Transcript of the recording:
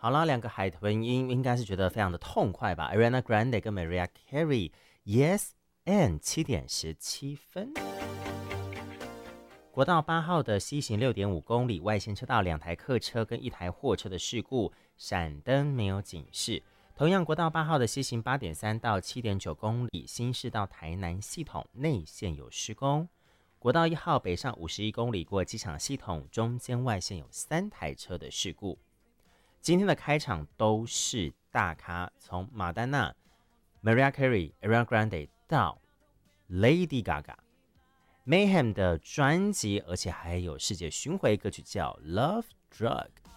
好了，两个海豚音应该是觉得非常的痛快吧 ？Ariana Grande 跟 Mariah Carey，Yes and 7:17。国道8号的西行6.5公里外线车道，2台客车跟1台货车的事故，闪灯没有警示。同样，国道8号的西行8.3到7.9公里新市到台南系统内线有施工。国道1号北上51公里过机场系统中间外线有3台车的事故。今天的开场都是大咖，从马丹娜、Mariah Carey、Ariana Grande 到 Lady Gaga。Mayhem 的专辑，而且还有世界巡回歌曲叫《Love Drug》。